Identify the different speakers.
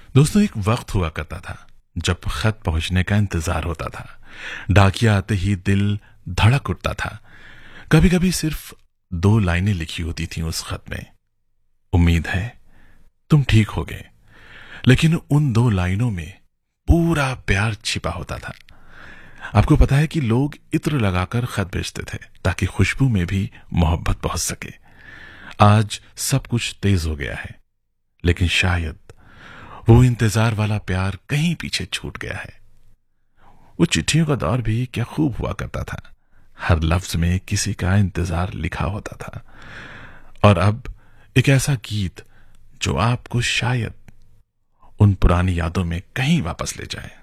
Speaker 1: दोस्तों, एक वक्त हुआ करता था जब खत पहुंचने का इंतजार होता था। डाकिया आते ही दिल धड़क उठता था। कभी कभी सिर्फ 2 लाइनें लिखी होती थीं उस खत में। उम्मीद है तुम ठीक हो गए। लेकिन उन 2 लाइनों में पूरा प्यार छिपा होता था। आपको पता है कि लोग इत्र लगाकर खत भेजते थे ताकि खुशबू में भी मोहब्बत पहुंच सके। आज सब कुछ तेज हो गया है, लेकिन शायद वो इंतजार वाला प्यार कहीं पीछे छूट गया है। वो चिट्ठियों का दौर भी क्या खूब हुआ करता था। हर लफ्ज में किसी का इंतजार लिखा होता था। और अब एक ऐसा गीत जो आपको शायद उन पुरानी यादों में कहीं वापस ले जाए।